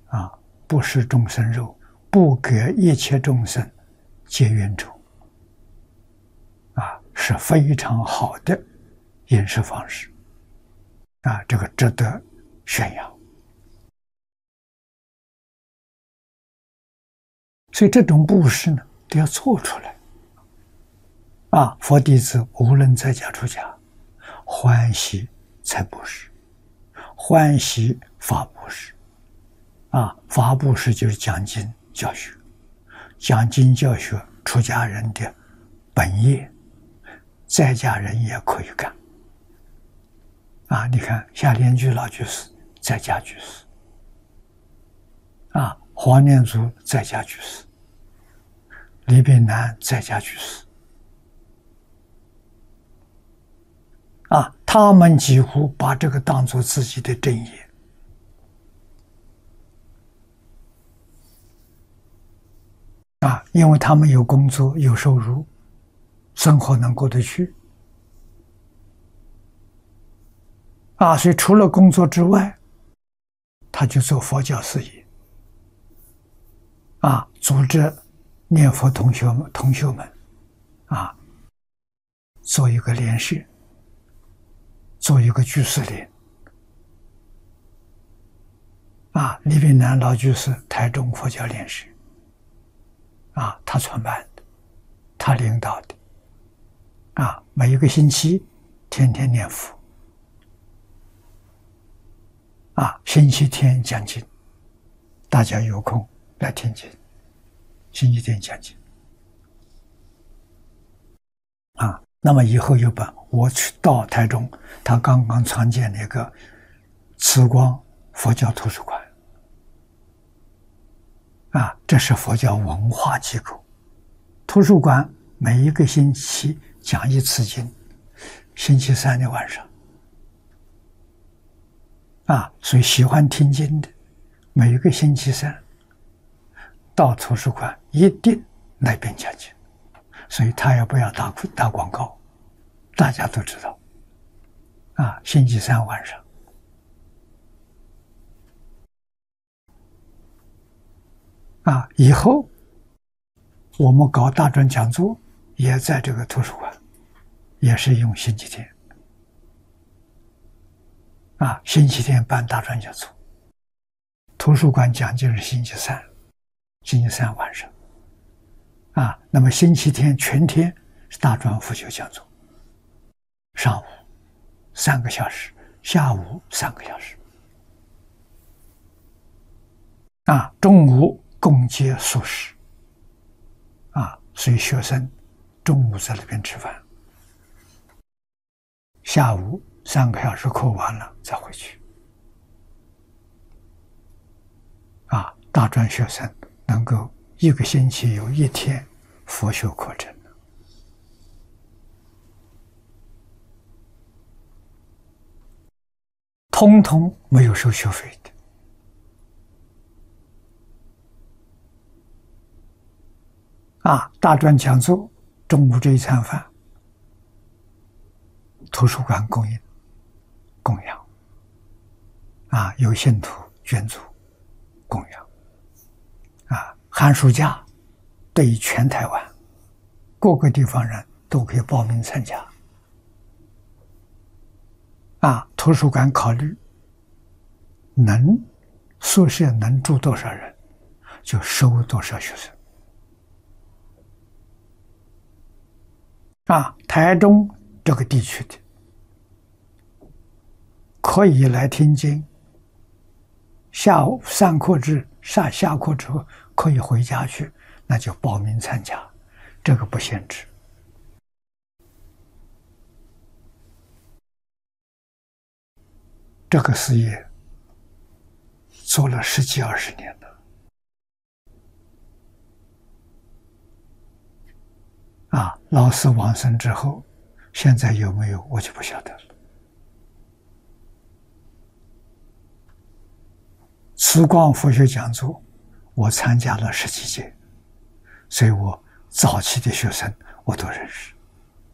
啊，不食众生肉，不给一切众生结冤仇，啊，是非常好的饮食方式，啊，这个值得宣扬。所以这种布施呢，都要做出来。啊，佛弟子无论在家出家，欢喜财布施，欢喜法布施。啊，法布施就是讲经教学，讲经教学出家人的本业，在家人也可以干。啊，你看夏莲居老居士在家居士，啊，黄念祖在家居士，李炳南在家居士，啊，他们几乎把这个当作自己的正业。啊，因为他们有工作有收入，生活能过得去。啊，所以除了工作之外，他就做佛教事业。啊，组织念佛同学们，啊，做一个联社，做一个居士联。啊，李炳南老居士台中佛教联社。啊，他创办的，他领导的，啊，每一个星期天天念佛，啊，星期天讲经，大家有空来听经，星期天讲经，啊，那么以后有本我去到台中，他刚刚创建了一个慈光佛教图书馆。啊，这是佛教文化机构，图书馆每一个星期讲一次经，星期三的晚上。啊，所以喜欢听经的，每一个星期三到图书馆一定来边讲经，所以他也不要打广告，大家都知道。啊，星期三晚上。啊，以后我们搞大专讲座，也在这个图书馆，也是用星期天。啊，星期天办大专讲座，图书馆讲经是星期三晚上。啊，那么星期天全天是大专辅修讲座，上午3个小时，下午3个小时。啊，中午共结素食。啊，所以学生中午在那边吃饭，下午3个小时课完了再回去。啊，大专学生能够一个星期有1天佛学课程，通通没有收学费的。啊，大专讲座中午这一餐饭，图书馆供养。啊，有信徒捐助供养。啊，寒暑假对于全台湾各个地方人都可以报名参加。啊，图书馆考虑宿舍能住多少人，就收多少学生。啊，台中这个地区的可以来听经，下午上课下课之后可以回家去，那就报名参加，这个不限制。这个事业做了10几20年了。啊，老师往生之后，现在有没有我就不晓得了。慈光佛学讲座，我参加了10几届，所以我早期的学生我都认识。